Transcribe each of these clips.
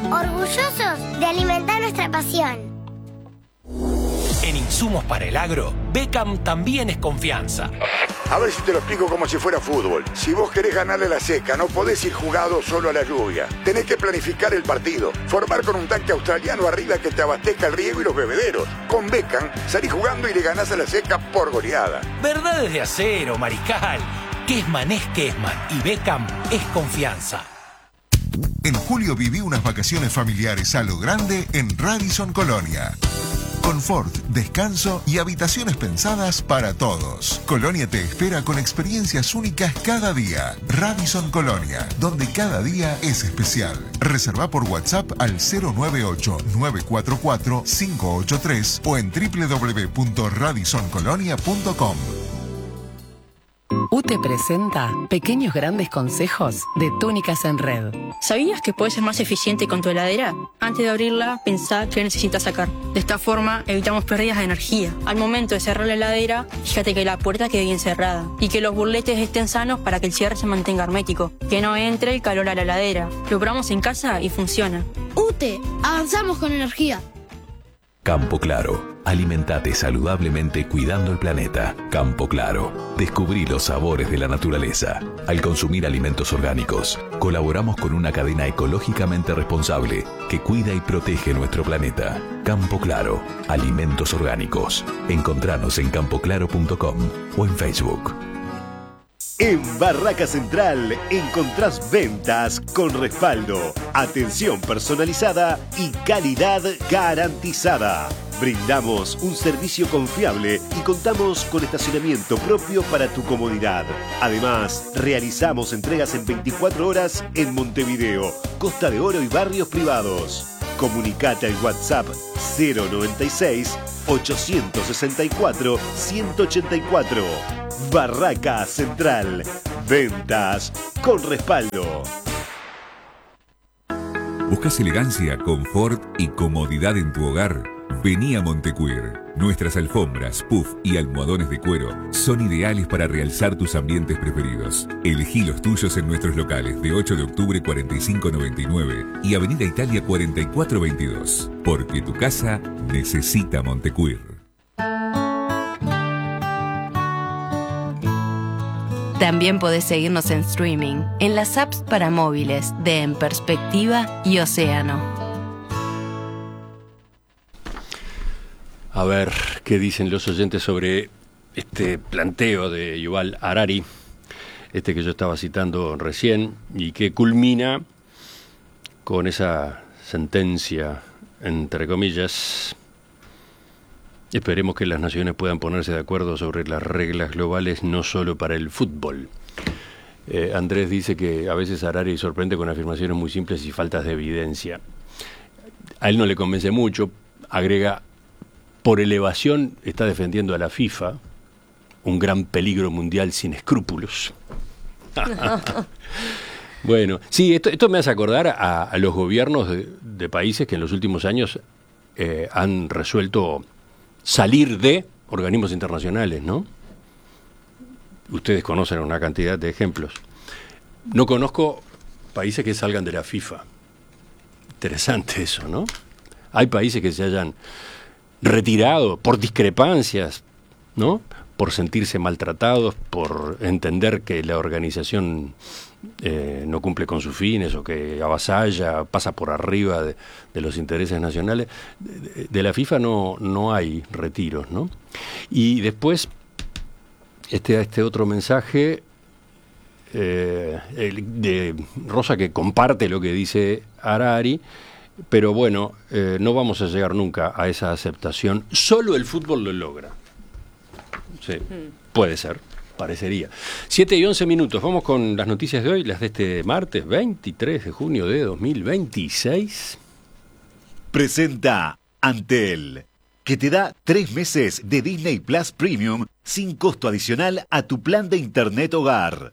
orgullosos de alimentar nuestra pasión. En insumos para el agro, Beckham también es confianza. A ver si te lo explico como si fuera fútbol. Si vos querés ganarle la seca, no podés ir jugado solo a la lluvia. Tenés que planificar el partido, formar con un tanque australiano arriba que te abastezca el riego y los bebederos. Con Beckham salís jugando y le ganás a la seca por goleada. Verdades de acero, Mariscal. Kesman es Kesman y Beckham es confianza. En julio viví unas vacaciones familiares a lo grande en Radisson Colonia. Confort, descanso y habitaciones pensadas para todos. Colonia te espera con experiencias únicas cada día. Radisson Colonia, donde cada día es especial. Reserva por WhatsApp al 098-944-583 o en www.radissoncolonia.com. UTE presenta Pequeños Grandes Consejos de Túnicas en Red. ¿Sabías que puedes ser más eficiente con tu heladera? Antes de abrirla, pensá qué necesitas sacar. De esta forma, evitamos pérdidas de energía. Al momento de cerrar la heladera, fíjate que la puerta quede bien cerrada y que los burletes estén sanos para que el cierre se mantenga hermético. Que no entre el calor a la heladera. Lo probamos en casa y funciona. UTE, avanzamos con energía. Campo Claro. Alimentate saludablemente cuidando el planeta. Campo Claro. Descubrí los sabores de la naturaleza. Al consumir alimentos orgánicos, colaboramos con una cadena ecológicamente responsable que cuida y protege nuestro planeta. Campo Claro. Alimentos orgánicos. Encontranos en campoclaro.com o en Facebook. En Barraca Central encontrás ventas con respaldo, atención personalizada y calidad garantizada. Brindamos un servicio confiable y contamos con estacionamiento propio para tu comodidad. Además, realizamos entregas en 24 horas en Montevideo, Costa de Oro y barrios privados. Comunicate al WhatsApp 096-864-184. Barraca Central. Ventas con respaldo. ¿Buscas elegancia, confort y comodidad en tu hogar? Vení a Montecuir. Nuestras alfombras, puff y almohadones de cuero son ideales para realzar tus ambientes preferidos. Elegí los tuyos en nuestros locales de 8 de octubre 4599 y Avenida Italia 4422. Porque tu casa necesita Montecuir. También podés seguirnos en streaming, en las apps para móviles de En Perspectiva y Océano. A ver, ¿qué dicen los oyentes sobre este planteo de Yuval Harari, que yo estaba citando recién, y que culmina con esa sentencia, entre comillas? Esperemos que las naciones puedan ponerse de acuerdo sobre las reglas globales, no solo para el fútbol. Andrés dice que a veces Harari sorprende con afirmaciones muy simples y faltas de evidencia. A él no le convence mucho, agrega, por elevación está defendiendo a la FIFA, un gran peligro mundial sin escrúpulos. Bueno, sí, esto me hace acordar a los gobiernos de países que en los últimos años han resuelto salir de organismos internacionales, ¿no? Ustedes conocen una cantidad de ejemplos. No conozco países que salgan de la FIFA. Interesante eso, ¿no? Hay países que se hayan retirado por discrepancias, ¿no? Por sentirse maltratados, por entender que la organización no cumple con sus fines o que avasalla, pasa por arriba de los intereses nacionales. De la FIFA no hay retiros, ¿no? Y después, este otro mensaje de Rosa, que comparte lo que dice Harari, pero bueno, no vamos a llegar nunca a esa aceptación. Solo el fútbol lo logra. Sí, puede ser, parecería. 7:11. Vamos con las noticias de hoy, las de este martes 23 de junio de 2026. Presenta Antel, que te da 3 meses de Disney Plus Premium sin costo adicional a tu plan de internet hogar.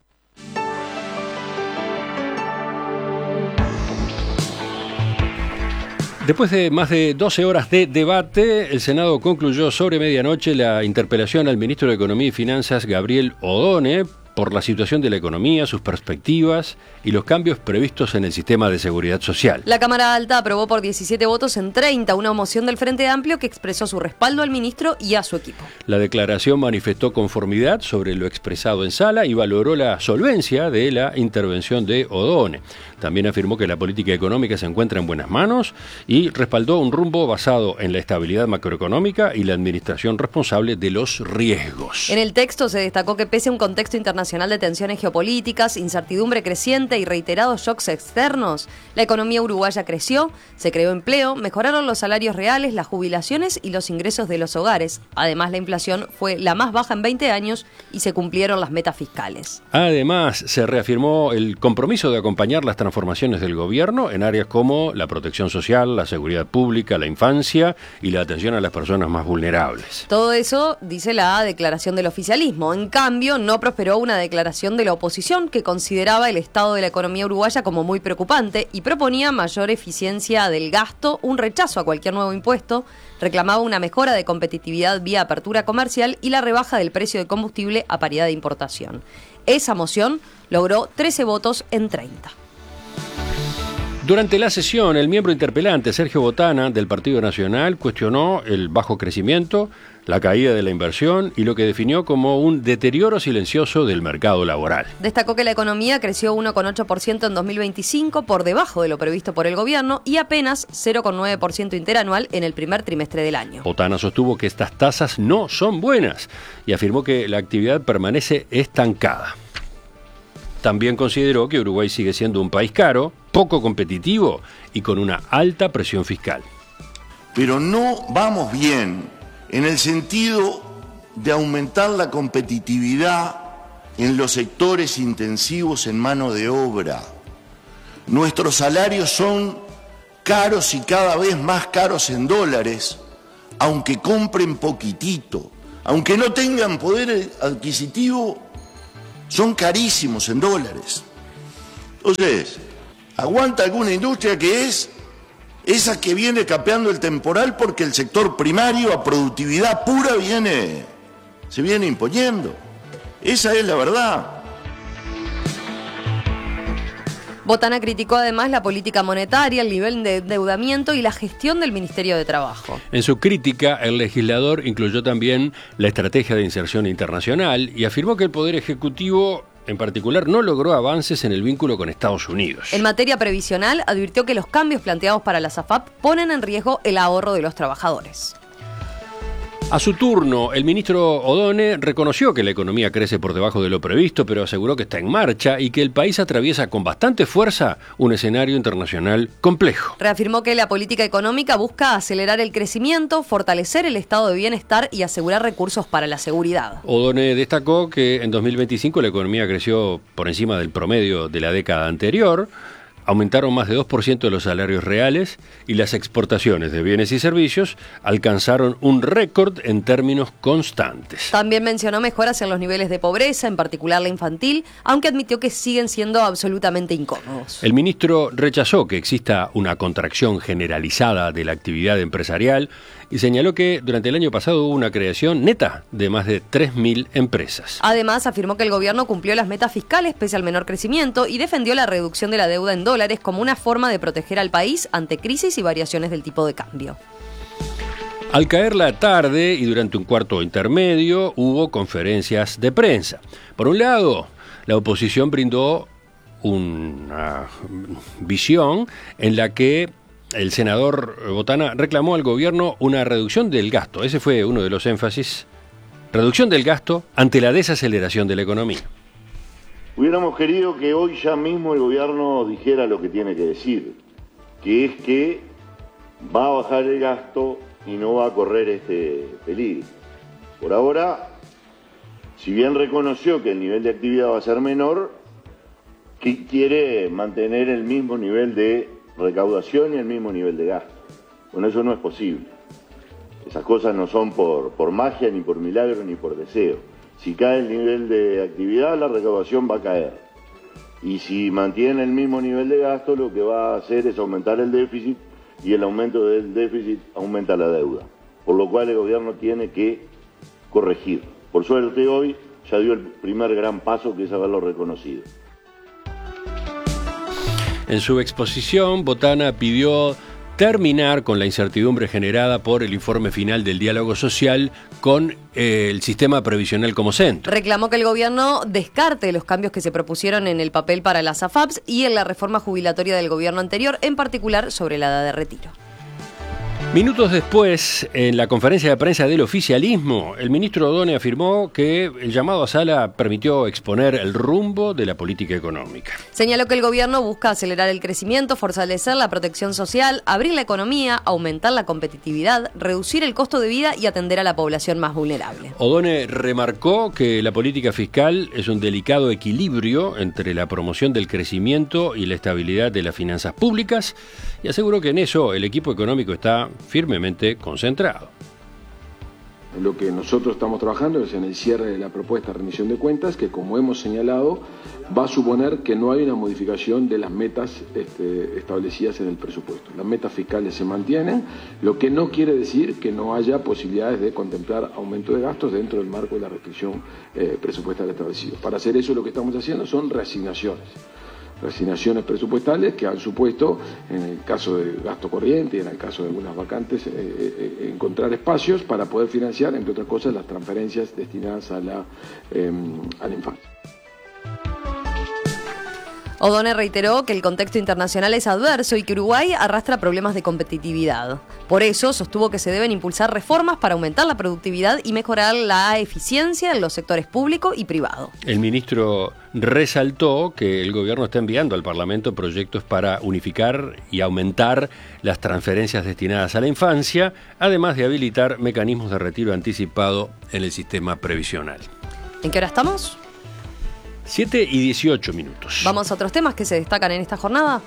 Después de más de 12 horas de debate, el Senado concluyó sobre medianoche la interpelación al ministro de Economía y Finanzas, Gabriel Odone, por la situación de la economía, sus perspectivas y los cambios previstos en el sistema de seguridad social. La Cámara Alta aprobó por 17 votos en 30 una moción del Frente Amplio que expresó su respaldo al ministro y a su equipo. La declaración manifestó conformidad sobre lo expresado en sala y valoró la solvencia de la intervención de Odone. También afirmó que la política económica se encuentra en buenas manos y respaldó un rumbo basado en la estabilidad macroeconómica y la administración responsable de los riesgos. En el texto se destacó que pese a un contexto internacional de tensiones geopolíticas, incertidumbre creciente y reiterados shocks externos, la economía uruguaya creció, se creó empleo, mejoraron los salarios reales, las jubilaciones y los ingresos de los hogares. Además, la inflación fue la más baja en 20 años y se cumplieron las metas fiscales. Además, se reafirmó el compromiso de acompañar las transformaciones del gobierno en áreas como la protección social, la seguridad pública, la infancia y la atención a las personas más vulnerables. Todo eso dice la declaración del oficialismo. En cambio, no prosperó una declaración de la oposición que consideraba el estado de la economía uruguaya como muy preocupante y proponía mayor eficiencia del gasto, un rechazo a cualquier nuevo impuesto, reclamaba una mejora de competitividad vía apertura comercial y la rebaja del precio de combustible a paridad de importación. Esa moción logró 13 votos en 30. Durante la sesión, el miembro interpelante Sergio Botana del Partido Nacional cuestionó el bajo crecimiento, la caída de la inversión y lo que definió como un deterioro silencioso del mercado laboral. Destacó que la economía creció 1,8% en 2025, por debajo de lo previsto por el gobierno, y apenas 0,9% interanual en el primer trimestre del año. Botana sostuvo que estas tasas no son buenas y afirmó que la actividad permanece estancada. También consideró que Uruguay sigue siendo un país caro, poco competitivo y con una alta presión fiscal. Pero no vamos bien en el sentido de aumentar la competitividad en los sectores intensivos en mano de obra. Nuestros salarios son caros y cada vez más caros en dólares, aunque compren poquitito, aunque no tengan poder adquisitivo, son carísimos en dólares. Entonces, ¿aguanta alguna industria que es esa que viene capeando el temporal porque el sector primario a productividad pura se viene imponiendo? Esa es la verdad. Botana criticó además la política monetaria, el nivel de endeudamiento y la gestión del Ministerio de Trabajo. En su crítica, el legislador incluyó también la estrategia de inserción internacional y afirmó que el Poder Ejecutivo, en particular, no logró avances en el vínculo con Estados Unidos. En materia previsional, advirtió que los cambios planteados para las AFAP ponen en riesgo el ahorro de los trabajadores. A su turno, el ministro Odone reconoció que la economía crece por debajo de lo previsto, pero aseguró que está en marcha y que el país atraviesa con bastante fuerza un escenario internacional complejo. Reafirmó que la política económica busca acelerar el crecimiento, fortalecer el estado de bienestar y asegurar recursos para la seguridad. Odone destacó que en 2025 la economía creció por encima del promedio de la década anterior. Aumentaron más de 2% de los salarios reales y las exportaciones de bienes y servicios alcanzaron un récord en términos constantes. También mencionó mejoras en los niveles de pobreza, en particular la infantil, aunque admitió que siguen siendo absolutamente incómodos. El ministro rechazó que exista una contracción generalizada de la actividad empresarial y señaló que durante el año pasado hubo una creación neta de más de 3.000 empresas. Además, afirmó que el gobierno cumplió las metas fiscales pese al menor crecimiento y defendió la reducción de la deuda en dólares como una forma de proteger al país ante crisis y variaciones del tipo de cambio. Al caer la tarde y durante un cuarto intermedio hubo conferencias de prensa. Por un lado, la oposición brindó una visión en la que el senador Botana reclamó al gobierno una reducción del gasto. Ese fue uno de los énfasis. Reducción del gasto ante la desaceleración de la economía. Hubiéramos querido que hoy ya mismo el gobierno dijera lo que tiene que decir, que es que va a bajar el gasto y no va a correr este peligro. Por ahora, si bien reconoció que el nivel de actividad va a ser menor, que quiere mantener el mismo nivel de recaudación y el mismo nivel de gasto. Bueno, eso no es posible. Esas cosas no son por magia, ni por milagro, ni por deseo. Si cae el nivel de actividad, la recaudación va a caer. Y si mantiene el mismo nivel de gasto, lo que va a hacer es aumentar el déficit, y el aumento del déficit aumenta la deuda. Por lo cual el gobierno tiene que corregir. Por suerte hoy ya dio el primer gran paso, que es haberlo reconocido. En su exposición, Botana pidió terminar con la incertidumbre generada por el informe final del diálogo social con el sistema previsional como centro. Reclamó que el gobierno descarte los cambios que se propusieron en el papel para las AFAPs y en la reforma jubilatoria del gobierno anterior, en particular sobre la edad de retiro. Minutos después, en la conferencia de prensa del oficialismo, el ministro Odone afirmó que el llamado a sala permitió exponer el rumbo de la política económica. Señaló que el gobierno busca acelerar el crecimiento, fortalecer la protección social, abrir la economía, aumentar la competitividad, reducir el costo de vida y atender a la población más vulnerable. Odone remarcó que la política fiscal es un delicado equilibrio entre la promoción del crecimiento y la estabilidad de las finanzas públicas y aseguró que en eso el equipo económico está firmemente concentrado. Lo que nosotros estamos trabajando es en el cierre de la propuesta de rendición de cuentas, que como hemos señalado, va a suponer que no hay una modificación de las metas establecidas en el presupuesto. Las metas fiscales se mantienen, lo que no quiere decir que no haya posibilidades de contemplar aumento de gastos dentro del marco de la restricción presupuestaria establecida. Para hacer eso, lo que estamos haciendo son reasignaciones presupuestales que han supuesto, en el caso de gasto corriente y en el caso de algunas vacantes, encontrar espacios para poder financiar, entre otras cosas, las transferencias destinadas a la infancia. Odone reiteró que el contexto internacional es adverso y que Uruguay arrastra problemas de competitividad. Por eso sostuvo que se deben impulsar reformas para aumentar la productividad y mejorar la eficiencia en los sectores público y privado. El ministro resaltó que el gobierno está enviando al Parlamento proyectos para unificar y aumentar las transferencias destinadas a la infancia, además de habilitar mecanismos de retiro anticipado en el sistema previsional. ¿En qué hora estamos? 7:18. Vamos a otros temas que se destacan en esta jornada.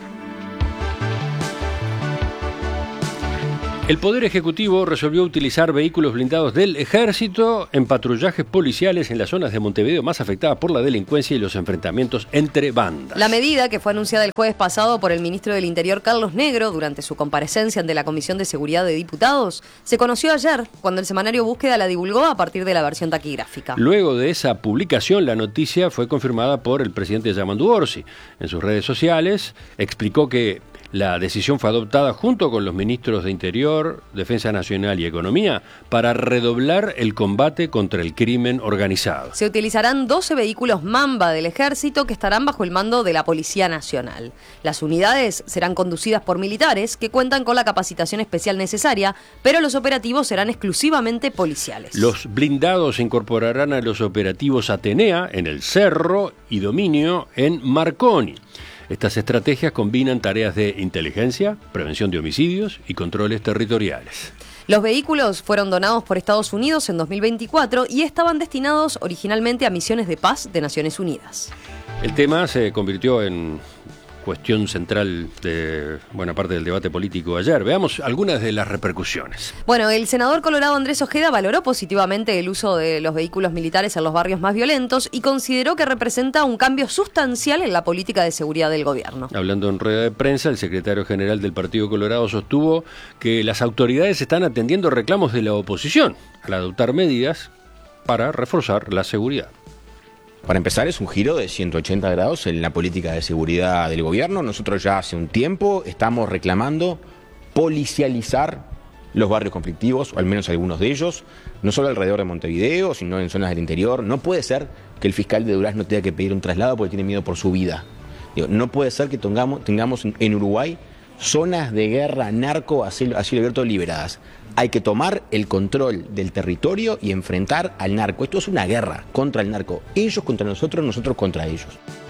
El Poder Ejecutivo resolvió utilizar vehículos blindados del Ejército en patrullajes policiales en las zonas de Montevideo más afectadas por la delincuencia y los enfrentamientos entre bandas. La medida, que fue anunciada el jueves pasado por el ministro del Interior, Carlos Negro, durante su comparecencia ante la Comisión de Seguridad de Diputados, se conoció ayer, cuando el semanario Búsqueda la divulgó a partir de la versión taquigráfica. Luego de esa publicación, la noticia fue confirmada por el presidente Yamandu Orsi. En sus redes sociales explicó que la decisión fue adoptada junto con los ministros de Interior, Defensa Nacional y Economía para redoblar el combate contra el crimen organizado. Se utilizarán 12 vehículos Mamba del Ejército que estarán bajo el mando de la Policía Nacional. Las unidades serán conducidas por militares que cuentan con la capacitación especial necesaria, pero los operativos serán exclusivamente policiales. Los blindados se incorporarán a los operativos Atenea en el Cerro y Dominio en Marconi. Estas estrategias combinan tareas de inteligencia, prevención de homicidios y controles territoriales. Los vehículos fueron donados por Estados Unidos en 2024 y estaban destinados originalmente a misiones de paz de Naciones Unidas. El tema se convirtió en cuestión central de buena parte del debate político ayer. Veamos algunas de las repercusiones. Bueno, el senador colorado Andrés Ojeda valoró positivamente el uso de los vehículos militares en los barrios más violentos y consideró que representa un cambio sustancial en la política de seguridad del gobierno. Hablando en rueda de prensa, el secretario general del Partido Colorado sostuvo que las autoridades están atendiendo reclamos de la oposición al adoptar medidas para reforzar la seguridad. Para empezar, es un giro de 180 grados en la política de seguridad del gobierno. Nosotros ya hace un tiempo estamos reclamando policializar los barrios conflictivos, o al menos algunos de ellos, no solo alrededor de Montevideo, sino en zonas del interior. No puede ser que el fiscal de Durazno tenga que pedir un traslado porque tiene miedo por su vida. No puede ser que tengamos en Uruguay zonas de guerra narco a cielo abierto liberadas. Hay que tomar el control del territorio y enfrentar al narco. Esto es una guerra contra el narco. Ellos contra nosotros, nosotros contra ellos.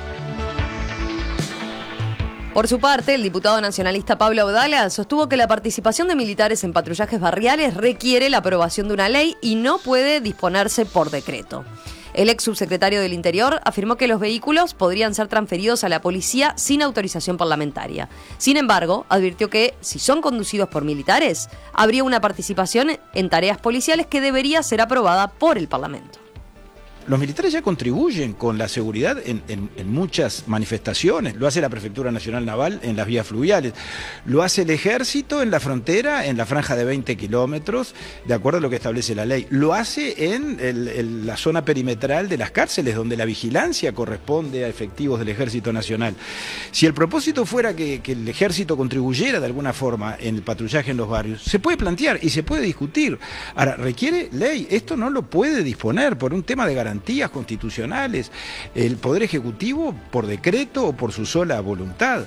Por su parte, el diputado nacionalista Pablo Audala sostuvo que la participación de militares en patrullajes barriales requiere la aprobación de una ley y no puede disponerse por decreto. El ex subsecretario del Interior afirmó que los vehículos podrían ser transferidos a la policía sin autorización parlamentaria. Sin embargo, advirtió que, si son conducidos por militares, habría una participación en tareas policiales que debería ser aprobada por el Parlamento. Los militares ya contribuyen con la seguridad en muchas manifestaciones. Lo hace la Prefectura Nacional Naval en las vías fluviales. Lo hace el Ejército en la frontera, en la franja de 20 kilómetros, de acuerdo a lo que establece la ley. Lo hace en la zona perimetral de las cárceles, donde la vigilancia corresponde a efectivos del Ejército Nacional. Si el propósito fuera que el Ejército contribuyera de alguna forma en el patrullaje en los barrios, se puede plantear y se puede discutir. Ahora, requiere ley. Esto no lo puede disponer por un tema de garantías constitucionales el Poder Ejecutivo por decreto o por su sola voluntad.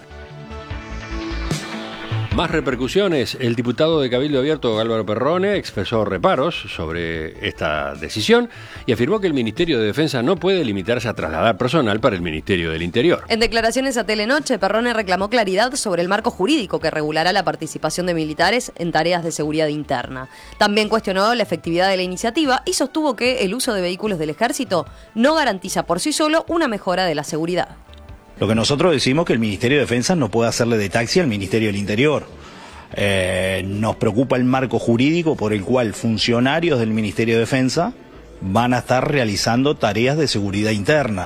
Más repercusiones. El diputado de Cabildo Abierto, Álvaro Perrone, expresó reparos sobre esta decisión y afirmó que el Ministerio de Defensa no puede limitarse a trasladar personal para el Ministerio del Interior. En declaraciones a Telenoche, Perrone reclamó claridad sobre el marco jurídico que regulará la participación de militares en tareas de seguridad interna. También cuestionó la efectividad de la iniciativa y sostuvo que el uso de vehículos del Ejército no garantiza por sí solo una mejora de la seguridad. Lo que nosotros decimos es que el Ministerio de Defensa no puede hacerle de taxi al Ministerio del Interior. Nos preocupa el marco jurídico por el cual funcionarios del Ministerio de Defensa van a estar realizando tareas de seguridad interna.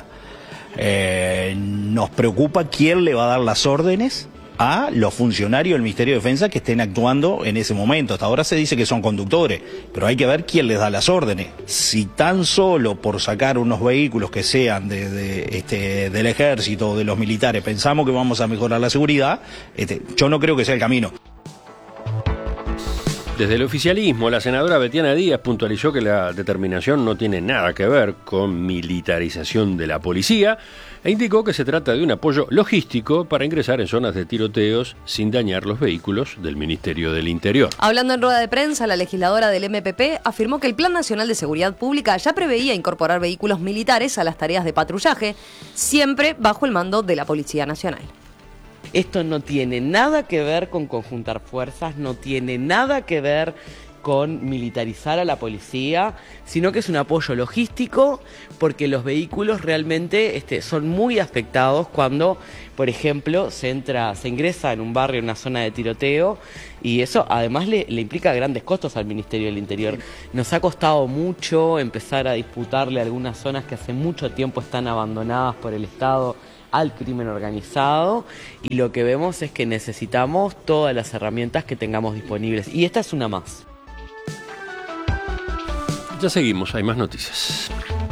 Nos preocupa quién le va a dar las órdenes a los funcionarios del Ministerio de Defensa que estén actuando en ese momento. Hasta ahora se dice que son conductores, pero hay que ver quién les da las órdenes. Si tan solo por sacar unos vehículos que sean del Ejército o de los militares pensamos que vamos a mejorar la seguridad, yo no creo que sea el camino. Desde el oficialismo, la senadora Betiana Díaz puntualizó que la determinación no tiene nada que ver con militarización de la policía e indicó que se trata de un apoyo logístico para ingresar en zonas de tiroteos sin dañar los vehículos del Ministerio del Interior. Hablando en rueda de prensa, la legisladora del MPP afirmó que el Plan Nacional de Seguridad Pública ya preveía incorporar vehículos militares a las tareas de patrullaje, siempre bajo el mando de la Policía Nacional. Esto no tiene nada que ver con conjuntar fuerzas, no tiene nada que ver con militarizar a la policía, sino que es un apoyo logístico porque los vehículos realmente son muy afectados cuando, por ejemplo, se ingresa en un barrio, en una zona de tiroteo, y eso además le implica grandes costos al Ministerio del Interior. Nos ha costado mucho empezar a disputarle algunas zonas que hace mucho tiempo están abandonadas por el Estado al crimen organizado, y lo que vemos es que necesitamos todas las herramientas que tengamos disponibles, y esta es una más. Ya seguimos, hay más noticias.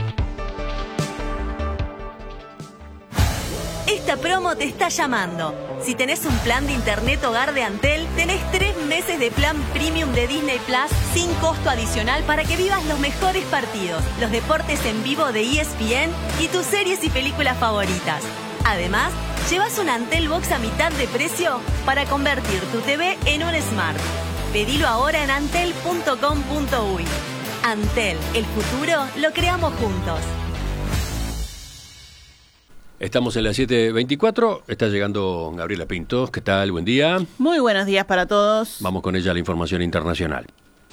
Esta promo te está llamando. Si tenés un plan de internet hogar de Antel, tenés 3 meses de plan premium de Disney Plus sin costo adicional para que vivas los mejores partidos, los deportes en vivo de ESPN y tus series y películas favoritas. Además, llevas un Antel Box a mitad de precio para convertir tu TV en un Smart. Pedilo ahora en antel.com.uy. Antel, el futuro lo creamos juntos. Estamos en las 7:24, está llegando Gabriela Pintos. ¿Qué tal? Buen día. Muy buenos días para todos. Vamos con ella a la información internacional.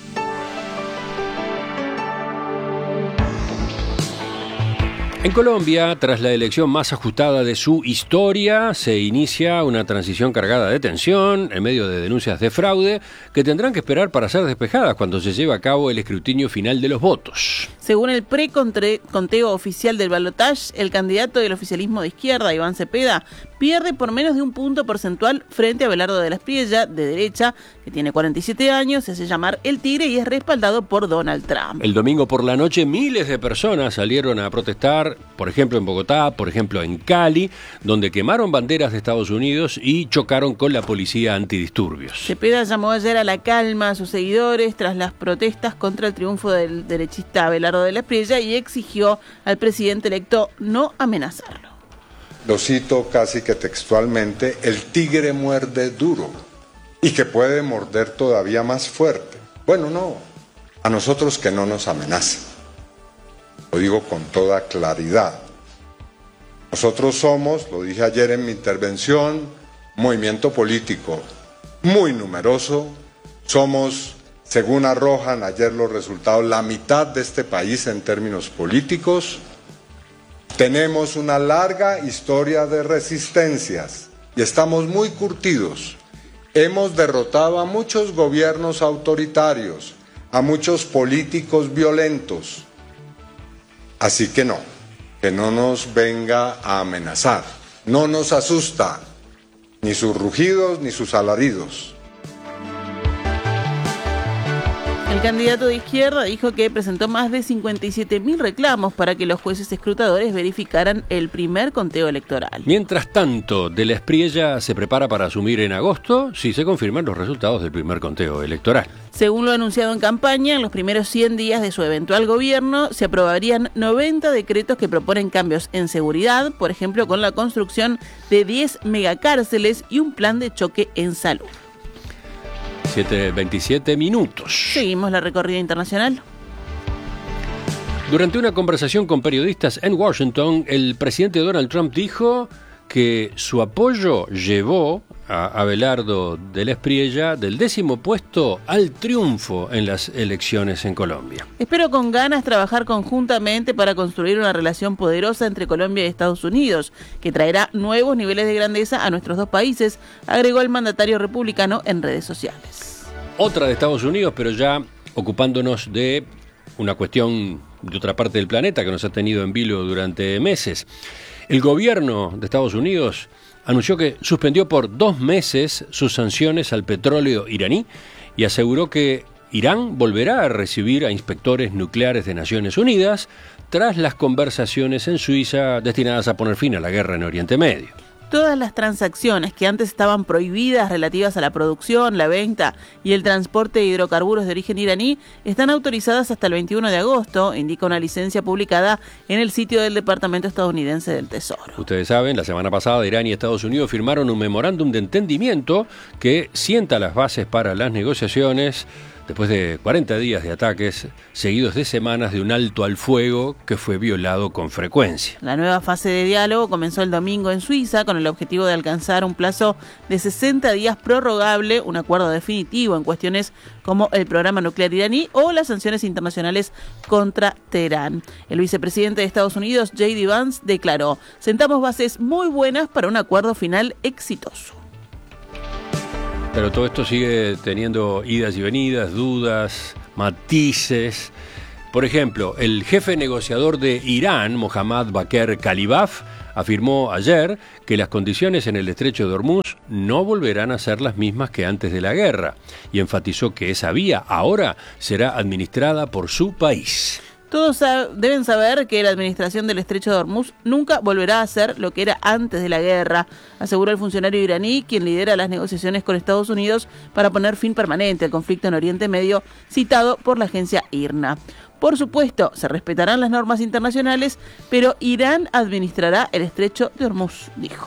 En Colombia, tras la elección más ajustada de su historia, se inicia una transición cargada de tensión en medio de denuncias de fraude que tendrán que esperar para ser despejadas cuando se lleve a cabo el escrutinio final de los votos. Según el preconteo oficial del balotaje, el candidato del oficialismo de izquierda, Iván Cepeda, pierde por menos de un punto porcentual frente a Abelardo de la Espriella, de derecha, que tiene 47 años, se hace llamar El Tigre y es respaldado por Donald Trump. El domingo por la noche, miles de personas salieron a protestar, por ejemplo en Bogotá, por ejemplo en Cali, donde quemaron banderas de Estados Unidos y chocaron con la policía antidisturbios. Cepeda llamó ayer a la calma a sus seguidores tras las protestas contra el triunfo del derechista Abelardo de la Espriella y exigió al presidente electo no amenazarlo. Lo cito casi que textualmente: el tigre muerde duro y que puede morder todavía más fuerte. Bueno, no, a nosotros que no nos amenazan. Lo digo con toda claridad. Nosotros somos, lo dije ayer en mi intervención, un movimiento político muy numeroso. Somos, según arrojan ayer los resultados, la mitad de este país en términos políticos. Tenemos una larga historia de resistencias y estamos muy curtidos. Hemos derrotado a muchos gobiernos autoritarios, a muchos políticos violentos. Así que no nos venga a amenazar. No nos asusta ni sus rugidos ni sus alaridos. El candidato de izquierda dijo que presentó más de 57.000 reclamos para que los jueces escrutadores verificaran el primer conteo electoral. Mientras tanto, De la Espriella se prepara para asumir en agosto si se confirman los resultados del primer conteo electoral. Según lo anunciado en campaña, en los primeros 100 días de su eventual gobierno se aprobarían 90 decretos que proponen cambios en seguridad, por ejemplo, con la construcción de 10 megacárceles y un plan de choque en salud. 7:27 minutos. Seguimos la recorrida internacional. Durante una conversación con periodistas en Washington, el presidente Donald Trump dijo que su apoyo llevó a Abelardo de la Espriella del 10º puesto al triunfo en las elecciones en Colombia. Espero con ganas trabajar conjuntamente para construir una relación poderosa entre Colombia y Estados Unidos, que traerá nuevos niveles de grandeza a nuestros dos países, agregó el mandatario republicano en redes sociales. Otra de Estados Unidos, pero ya ocupándonos de una cuestión de otra parte del planeta que nos ha tenido en vilo durante meses. El gobierno de Estados Unidos anunció que suspendió por 2 meses sus sanciones al petróleo iraní y aseguró que Irán volverá a recibir a inspectores nucleares de Naciones Unidas tras las conversaciones en Suiza destinadas a poner fin a la guerra en Oriente Medio. Todas las transacciones que antes estaban prohibidas relativas a la producción, la venta y el transporte de hidrocarburos de origen iraní están autorizadas hasta el 21 de agosto, indica una licencia publicada en el sitio del Departamento Estadounidense del Tesoro. Ustedes saben, la semana pasada Irán y Estados Unidos firmaron un memorándum de entendimiento que sienta las bases para las negociaciones después de 40 días de ataques seguidos de semanas de un alto al fuego que fue violado con frecuencia. La nueva fase de diálogo comenzó el domingo en Suiza con el objetivo de alcanzar un plazo de 60 días prorrogable, un acuerdo definitivo en cuestiones como el programa nuclear iraní o las sanciones internacionales contra Teherán. El vicepresidente de Estados Unidos, J.D. Vance, declaró: "Sentamos bases muy buenas para un acuerdo final exitoso". Pero todo esto sigue teniendo idas y venidas, dudas, matices. Por ejemplo, el jefe negociador de Irán, Mohammad Bakr Kalibaf, afirmó ayer que las condiciones en el estrecho de Hormuz no volverán a ser las mismas que antes de la guerra y enfatizó que esa vía ahora será administrada por su país. Todos deben saber que la administración del estrecho de Hormuz nunca volverá a ser lo que era antes de la guerra, aseguró el funcionario iraní, quien lidera las negociaciones con Estados Unidos para poner fin permanente al conflicto en Oriente Medio, citado por la agencia IRNA. Por supuesto, se respetarán las normas internacionales, pero Irán administrará el estrecho de Hormuz, dijo.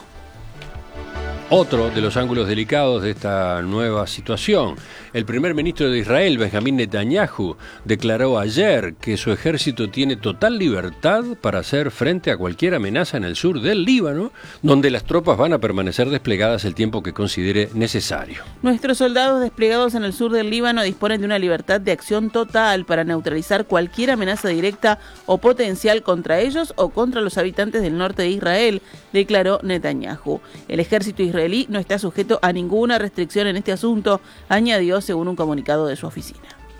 Otro de los ángulos delicados de esta nueva situación. El primer ministro de Israel, Benjamín Netanyahu, declaró ayer que su ejército tiene total libertad para hacer frente a cualquier amenaza en el sur del Líbano, donde las tropas van a permanecer desplegadas el tiempo que considere necesario. Nuestros soldados desplegados en el sur del Líbano disponen de una libertad de acción total para neutralizar cualquier amenaza directa o potencial contra ellos o contra los habitantes del norte de Israel, declaró Netanyahu. El ejército israelí no está sujeto a ninguna restricción en este asunto, añadió según un comunicado de su oficina.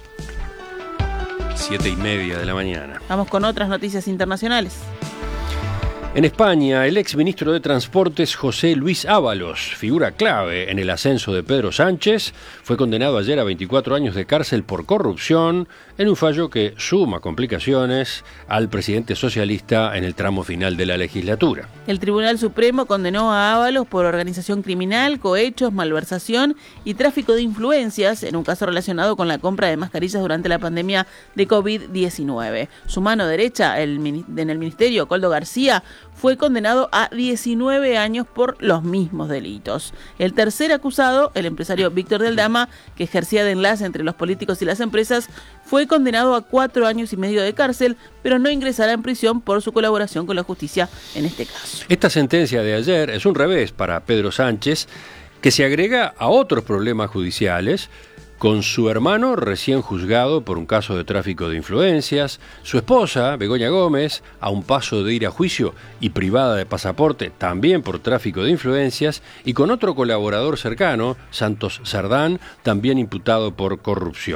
7:30 de la mañana. Vamos con otras noticias internacionales. En España, el exministro de Transportes José Luis Ábalos, figura clave en el ascenso de Pedro Sánchez, fue condenado ayer a 24 años de cárcel por corrupción en un fallo que suma complicaciones al presidente socialista en el tramo final de la legislatura. El Tribunal Supremo condenó a Ábalos por organización criminal, cohechos, malversación y tráfico de influencias en un caso relacionado con la compra de mascarillas durante la pandemia de COVID-19. Su mano derecha en el ministerio, Koldo García, fue condenado a 19 años por los mismos delitos. El tercer acusado, el empresario Víctor Del Dama, que ejercía de enlace entre los políticos y las empresas, fue condenado a 4 años y medio de cárcel, pero no ingresará en prisión por su colaboración con la justicia en este caso. Esta sentencia de ayer es un revés para Pedro Sánchez, que se agrega a otros problemas judiciales, con su hermano recién juzgado por un caso de tráfico de influencias, su esposa, Begoña Gómez, a un paso de ir a juicio y privada de pasaporte también por tráfico de influencias, y con otro colaborador cercano, Santos Sardán, también imputado por corrupción.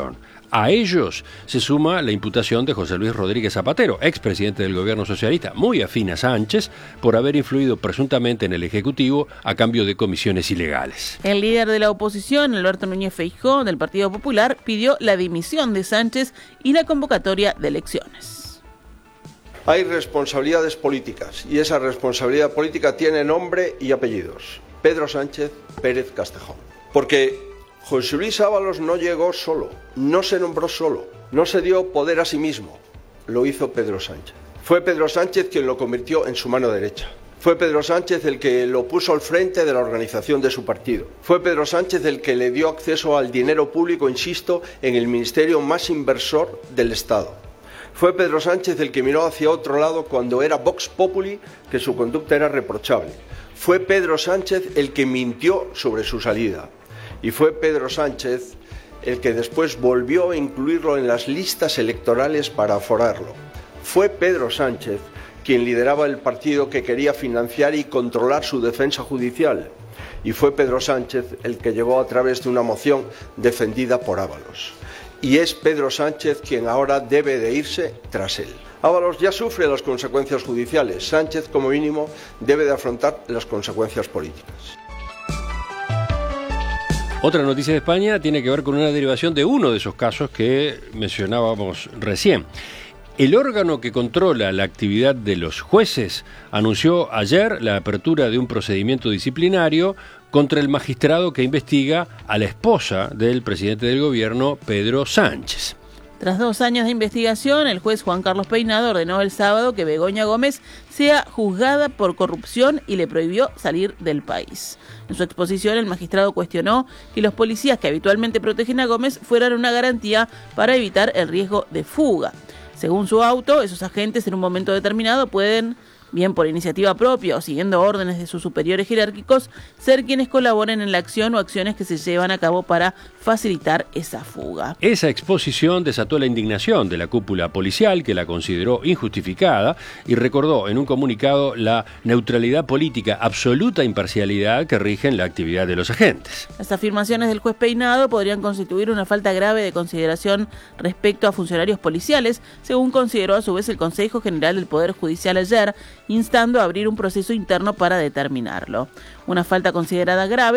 A ellos se suma la imputación de José Luis Rodríguez Zapatero, expresidente del gobierno socialista, muy afín a Sánchez, por haber influido presuntamente en el Ejecutivo a cambio de comisiones ilegales. El líder de la oposición, Alberto Núñez Feijóo, del Partido Popular, pidió la dimisión de Sánchez y la convocatoria de elecciones. Hay responsabilidades políticas y esa responsabilidad política tiene nombre y apellidos. Pedro Sánchez Pérez Castejón. Porque José Luis Ábalos no llegó solo, no se nombró solo, no se dio poder a sí mismo, lo hizo Pedro Sánchez. Fue Pedro Sánchez quien lo convirtió en su mano derecha. Fue Pedro Sánchez el que lo puso al frente de la organización de su partido. Fue Pedro Sánchez el que le dio acceso al dinero público, insisto, en el ministerio más inversor del Estado. Fue Pedro Sánchez el que miró hacia otro lado cuando era Vox Populi, que su conducta era reprochable. Fue Pedro Sánchez el que mintió sobre su salida. Y fue Pedro Sánchez el que después volvió a incluirlo en las listas electorales para aforarlo. Fue Pedro Sánchez quien lideraba el partido que quería financiar y controlar su defensa judicial. Y fue Pedro Sánchez el que llegó a través de una moción defendida por Ábalos. Y es Pedro Sánchez quien ahora debe de irse tras él. Ábalos ya sufre las consecuencias judiciales. Sánchez, como mínimo, debe de afrontar las consecuencias políticas. Otra noticia de España tiene que ver con una derivación de uno de esos casos que mencionábamos recién. El órgano que controla la actividad de los jueces anunció ayer la apertura de un procedimiento disciplinario contra el magistrado que investiga a la esposa del presidente del gobierno, Pedro Sánchez. Tras 2 años de investigación, el juez Juan Carlos Peinado ordenó el sábado que Begoña Gómez sea juzgada por corrupción y le prohibió salir del país. En su exposición, el magistrado cuestionó que los policías que habitualmente protegen a Gómez fueran una garantía para evitar el riesgo de fuga. Según su auto, esos agentes en un momento determinado pueden, bien por iniciativa propia o siguiendo órdenes de sus superiores jerárquicos, ser quienes colaboren en la acción o acciones que se llevan a cabo para facilitar esa fuga. Esa exposición desató la indignación de la cúpula policial, que la consideró injustificada y recordó en un comunicado la neutralidad política, absoluta imparcialidad que rigen la actividad de los agentes. Las afirmaciones del juez Peinado podrían constituir una falta grave de consideración respecto a funcionarios policiales, según consideró a su vez el Consejo General del Poder Judicial ayer, instando a abrir un proceso interno para determinarlo. Una falta considerada grave